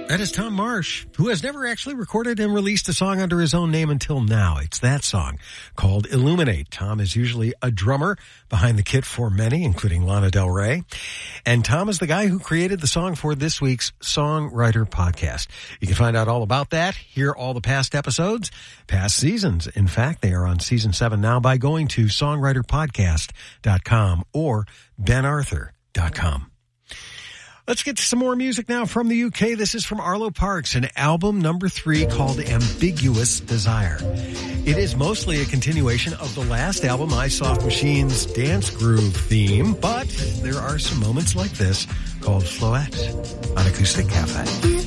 That is Tom Marsh, who has never actually recorded and released a song under his own name until now. It's that song called Illuminate. Tom is usually a drummer behind the kit for many, including Lana Del Rey. And Tom is the guy who created the song for this week's Songwriter Podcast. You can find out all about that, hear all the past episodes, past seasons. In fact, they are on season 7 now by going to songwriterpodcast.com or benarthur.com. Let's get to some more music now from the UK. This is from Arlo Parks, an album number 3 called Ambiguous Desire. It is mostly a continuation of the last album, I Soft Machine's dance groove theme, but there are some moments like this called Floette on Acoustic Cafe.